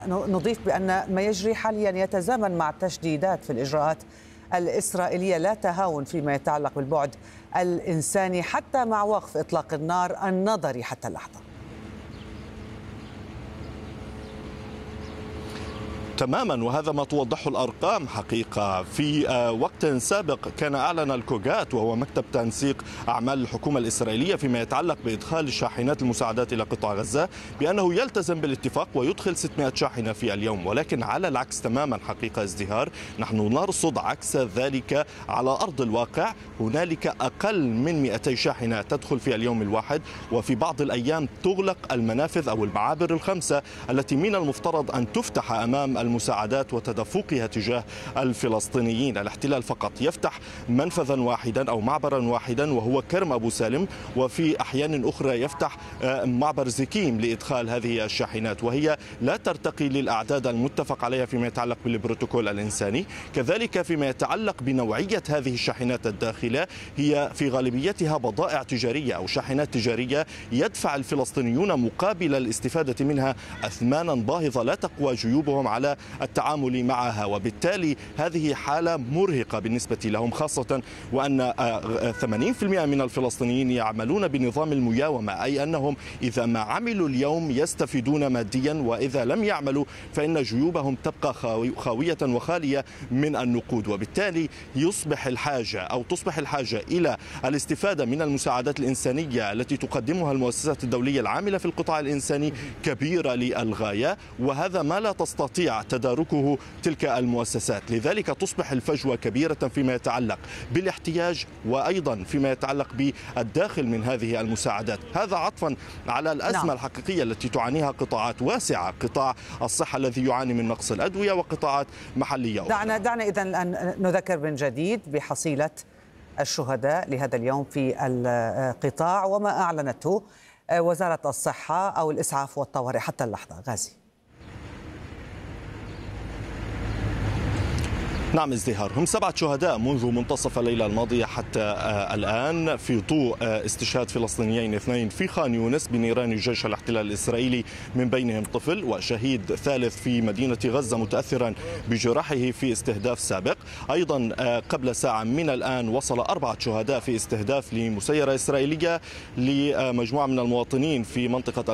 نضيف بأن ما يجري حاليا يتزامن مع التشديدات في الإجراءات الإسرائيلية، لا تهاون فيما يتعلق بالبعد الإنساني حتى مع وقف إطلاق النار النظري حتى اللحظة. تماما، وهذا ما توضحه الأرقام حقيقة. في وقت سابق كان أعلن الكوغات، وهو مكتب تنسيق أعمال الحكومة الإسرائيلية فيما يتعلق بإدخال الشاحنات المساعدات إلى قطاع غزة، بأنه يلتزم بالاتفاق ويدخل 600 شاحنة في اليوم. ولكن على العكس تماما حقيقة ازدهار، نحن نرصد عكس ذلك على أرض الواقع. هنالك أقل من 200 شاحنة تدخل في اليوم الواحد، وفي بعض الأيام تغلق المنافذ أو المعابر الخمسة التي من المفترض أن تفتح أمام المساعدات وتدفقها تجاه الفلسطينيين. الاحتلال فقط يفتح منفذا واحدا أو معبرا واحدا وهو كرم أبو سالم، وفي أحيان أخرى يفتح معبر زكيم لإدخال هذه الشاحنات، وهي لا ترتقي للأعداد المتفق عليها فيما يتعلق بالبروتوكول الإنساني. كذلك فيما يتعلق بنوعية هذه الشاحنات الداخلة، هي في غالبيتها بضائع تجارية أو شاحنات تجارية يدفع الفلسطينيون مقابل الاستفادة منها أثمانا باهظة لا تقوى جيوبهم على التعامل معها، وبالتالي هذه حالة مرهقة بالنسبة لهم، خاصة وأن 80% من الفلسطينيين يعملون بنظام المياومة، أي أنهم إذا ما عملوا اليوم يستفيدون ماديا، وإذا لم يعملوا فإن جيوبهم تبقى خاوية وخالية من النقود. وبالتالي تصبح الحاجة إلى الاستفادة من المساعدات الإنسانية التي تقدمها المؤسسات الدولية العاملة في القطاع الإنساني كبيرة للغاية، وهذا ما لا تستطيع تداركه تلك المؤسسات. لذلك تصبح الفجوة كبيرة فيما يتعلق بالاحتياج وأيضا فيما يتعلق بالداخل من هذه المساعدات، هذا عطفا على الأزمة الحقيقية التي تعانيها قطاعات واسعة، قطاع الصحة الذي يعاني من نقص الأدوية وقطاعات محلية. دعنا إذن نذكر من جديد بحصيلة الشهداء لهذا اليوم في القطاع وما أعلنته وزارة الصحة أو الإسعاف والطوارئ حتى اللحظة. غازي. نعم، ازدهار. هم 7 شهداء منذ منتصف الليلة الماضية حتى الآن، في ضوء استشهاد فلسطينيين 2 في خان يونس بنيران جيش الاحتلال الإسرائيلي، من بينهم طفل، وشهيد ثالث في مدينة غزة متأثرا بجراحه في استهداف سابق. أيضا قبل ساعة من الآن وصل 4 شهداء في استهداف لمسيرة إسرائيلية لمجموعة من المواطنين في منطقة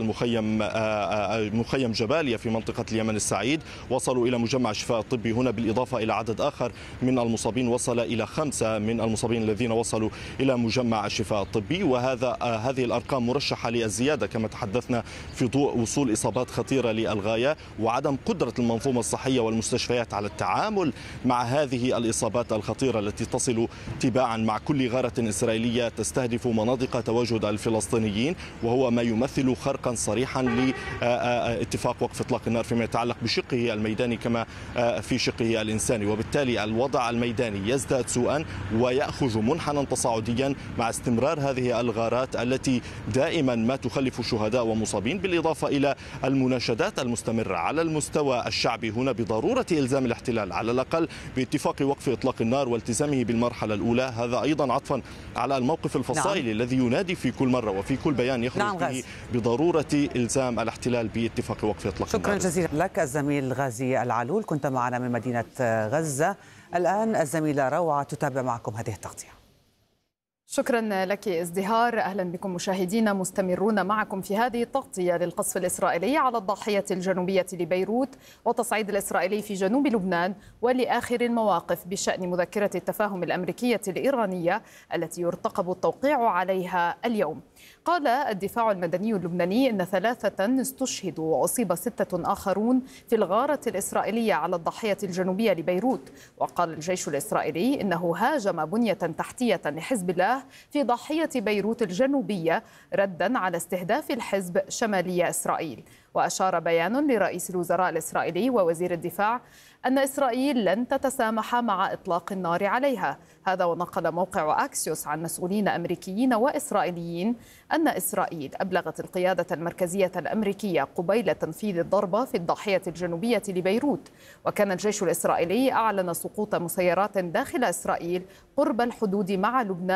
مخيم جباليا في منطقة اليمن السعيد، وصلوا إلى مجمع الشفاء الطبي هنا، بالإضافة إلى عدد آخر من المصابين، وصل إلى 5 من المصابين الذين وصلوا إلى مجمع الشفاء الطبي. هذه الأرقام مرشحة للزيادة كما تحدثنا، في ضوء وصول إصابات خطيرة للغاية وعدم قدرة المنظومة الصحية والمستشفيات على التعامل مع هذه الإصابات الخطيرة التي تصل تباعا مع كل غارة إسرائيلية تستهدف مناطق تواجد الفلسطينيين، وهو ما يمثل خرقا صريحا لاتفاق وقف إطلاق النار فيما يتعلق بشقه الميداني كما في شقه الإنساني. وبالتالي الوضع الميداني يزداد سوءا ويأخذ منحنى تصاعديا مع استمرار هذه الغارات التي دائما ما تخلف شهداء ومصابين، بالإضافة إلى المناشدات المستمرة على المستوى الشعبي هنا بضرورة إلزام الاحتلال على الأقل باتفاق وقف إطلاق النار والتزامه بالمرحلة الأولى. هذا أيضا عطفا على الموقف الفصائلي الذي ينادي في كل مرة وفي كل بيان يخرج به بضرورة إلزام الاحتلال باتفاق وقف إطلاق النار. شكرا جزيلا لك الزميل غازي العلول، كنت معنا من مدينة غزة. الآن الزميلة روعة تتابع معكم هذه التغطية. شكرا لك ازدهار. أهلا بكم مشاهدينا، مستمرون معكم في هذه التغطية للقصف الإسرائيلي على الضاحية الجنوبية لبيروت والتصعيد الإسرائيلي في جنوب لبنان، ولآخر المواقف بشأن مذكرة التفاهم الأمريكية الإيرانية التي يرتقب التوقيع عليها اليوم. قال الدفاع المدني اللبناني إن 3 استشهدوا وأصيب 6 آخرون في الغارة الإسرائيلية على الضاحية الجنوبية لبيروت. وقال الجيش الإسرائيلي إنه هاجم بنية تحتية لحزب الله في ضاحية بيروت الجنوبية ردا على استهداف الحزب شمالي إسرائيل. وأشار بيان لرئيس الوزراء الإسرائيلي ووزير الدفاع أن إسرائيل لن تتسامح مع إطلاق النار عليها. هذا ونقل موقع أكسيوس عن مسؤولين أمريكيين وإسرائيليين أن إسرائيل أبلغت القيادة المركزية الأمريكية قبيل تنفيذ الضربة في الضاحية الجنوبية لبيروت. وكان الجيش الإسرائيلي أعلن سقوط مسيرات داخل إسرائيل قرب الحدود مع لبنان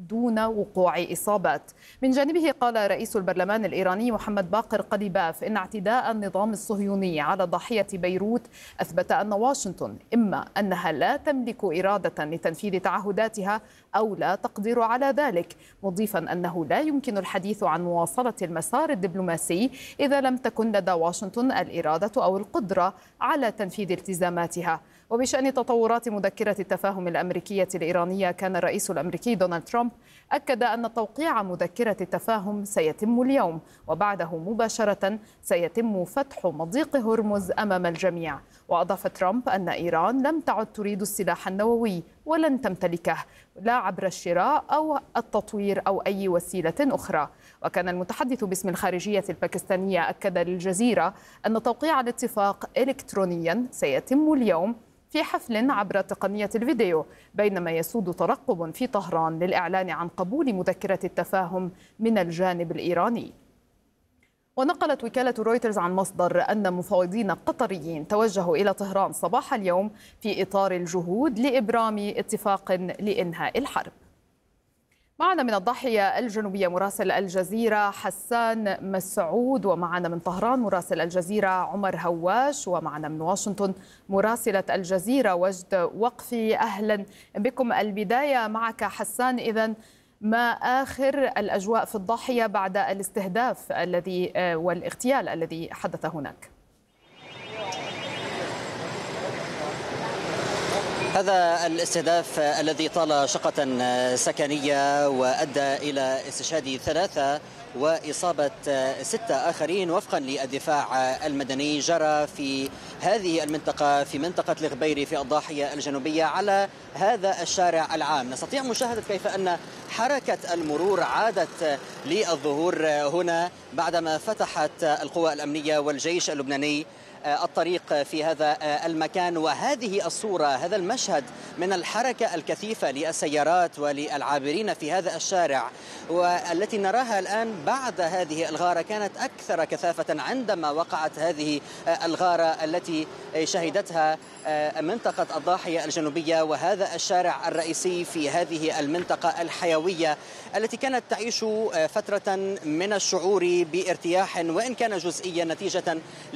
دون وقوع إصابات. من جانبه قال رئيس البرلمان الإيراني محمد باقر قليباف إن اعتداء النظام الصهيوني على ضاحية بيروت أثبت أن واشنطن إما أنها لا تملك إرادة لتنفيذ تعهداتها أو لا تقدر على ذلك، مضيفا أنه لا يمكن الحديث عن مواصلة المسار الدبلوماسي إذا لم تكن لدى واشنطن الإرادة أو القدرة على تنفيذ التزاماتها. وبشأن تطورات مذكرة التفاهم الأمريكية الإيرانية، كان الرئيس الأمريكي دونالد ترامب أكد أن توقيع مذكرة التفاهم سيتم اليوم، وبعده مباشرة سيتم فتح مضيق هرمز أمام الجميع. وأضاف ترامب أن إيران لم تعد تريد السلاح النووي ولن تمتلكه، لا عبر الشراء أو التطوير أو أي وسيلة أخرى. وكان المتحدث باسم الخارجية الباكستانية أكد للجزيرة أن توقيع الاتفاق إلكترونيا سيتم اليوم في حفل عبر تقنية الفيديو، بينما يسود ترقب في طهران للإعلان عن قبول مذكرة التفاهم من الجانب الإيراني. ونقلت وكالة رويترز عن مصدر أن مفاوضين قطريين توجهوا إلى طهران صباح اليوم في إطار الجهود لإبرام اتفاق لإنهاء الحرب. معنا من الضاحية الجنوبية مراسل الجزيرة حسان مسعود، ومعنا من طهران مراسل الجزيرة عمر هواش، ومعنا من واشنطن مراسلة الجزيرة وجد وقفي. أهلا بكم. البداية معك حسان، إذن ما آخر الأجواء في الضاحية بعد الاستهداف والاغتيال الذي حدث هناك؟ هذا الاستهداف الذي طال شقة سكنية وأدى إلى استشهاد 3 وإصابة 6 آخرين وفقا للدفاع المدني، جرى في هذه المنطقة، في منطقة الغبيري في الضاحية الجنوبية، على هذا الشارع العام. نستطيع مشاهدة كيف أن حركة المرور عادت للظهور هنا بعدما فتحت القوى الأمنية والجيش اللبناني الطريق في هذا المكان. وهذه الصورة، هذا المشهد من الحركة الكثيفة للسيارات وللعابرين في هذا الشارع والتي نراها الآن بعد هذه الغارة، كانت أكثر كثافة عندما وقعت هذه الغارة التي شهدتها منطقة الضاحية الجنوبية، وهذا الشارع الرئيسي في هذه المنطقة الحيوية التي كانت تعيش فترة من الشعور بارتياح وإن كان جزئيا نتيجة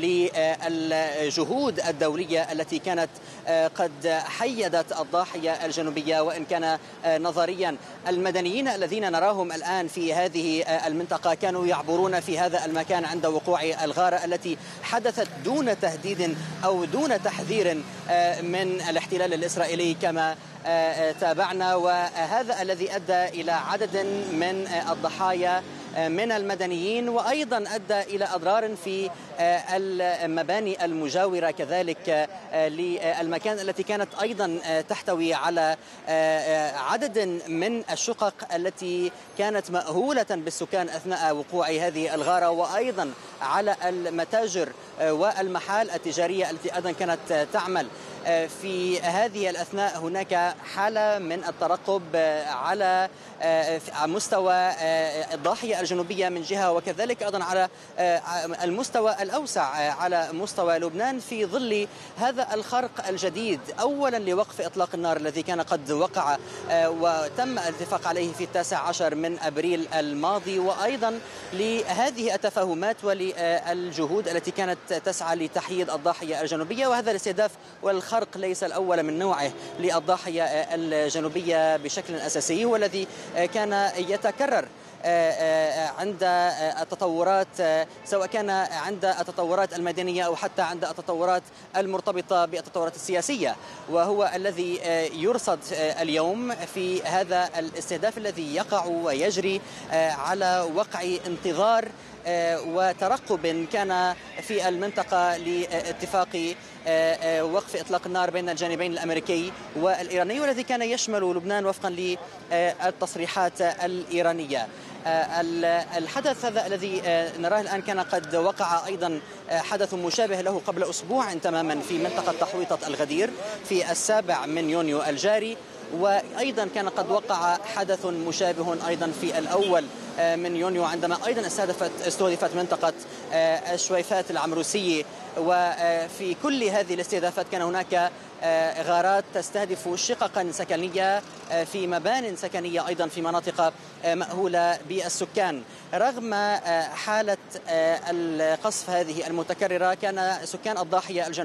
للجهود الدولية التي كانت قد حيدت الضاحية الجنوبية. وإن كان نظريا المدنيين الذين نراهم الآن في هذه المنطقة كانوا يعبرون في هذا المكان عند وقوع الغارة التي حدثت دون تهديد أو دون تحذير من الاحتلال الإسرائيلي كما تابعنا، وهذا الذي أدى إلى عدد من الضحايا من المدنيين، وأيضا أدى إلى أضرار في المباني المجاورة كذلك للمكان التي كانت أيضا تحتوي على عدد من الشقق التي كانت مأهولة بالسكان أثناء وقوع هذه الغارة، وأيضا على المتاجر والمحال التجارية التي أيضا كانت تعمل في هذه الأثناء. هناك حالة من الترقب على مستوى الضاحية الجنوبية من جهة، وكذلك أيضا على المستوى الأوسع على مستوى لبنان في ظل هذا الخرق الجديد، أولا لوقف إطلاق النار الذي كان قد وقع وتم الاتفاق عليه في 19 من أبريل الماضي، وأيضا لهذه التفاهمات وللجهود التي كانت تسعى لتحييد الضاحية الجنوبية. وهذا الاستهداف والخرق ليس الأول من نوعه للضاحية الجنوبية بشكل أساسي، والذي كان يتكرر عند التطورات، سواء كان عند التطورات المدنية أو حتى عند التطورات المرتبطة بالتطورات السياسية، وهو الذي يرصد اليوم في هذا الاستهداف الذي يقع ويجري على وقع انتظار وترقب كان في المنطقة لاتفاق وقف إطلاق النار بين الجانبين الأمريكي والإيراني، والذي كان يشمل لبنان وفقا للتصريحات الإيرانية. الحدث هذا الذي نراه الآن كان قد وقع أيضا حدث مشابه له قبل أسبوع تماما في منطقة تحويطة الغدير في 7 من يونيو الجاري، وأيضا كان قد وقع حدث مشابه أيضا في الأول من يونيو عندما أيضا استهدفت منطقة الشويفات العمروسية. وفي كل هذه الاستهدافات كان هناك غارات تستهدف شققا سكنية في مبان سكنية أيضا في مناطق مأهولة بالسكان. رغم حالة القصف هذه المتكررة كان سكان الضاحية